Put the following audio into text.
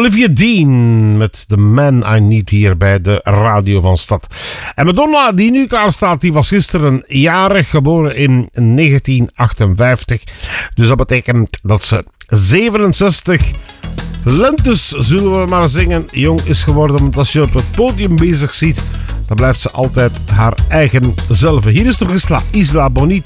Olivia Dean met The Man I Need hier bij de Radio van Stad. En Madonna, die nu klaar staat, die was gisteren jarig, geboren in 1958. Dus dat betekent dat ze 67 lentes, zullen we maar zingen, jong is geworden. Want als je op het podium bezig ziet, dan blijft ze altijd haar eigen zelf. Hier is toch Isla Bonita.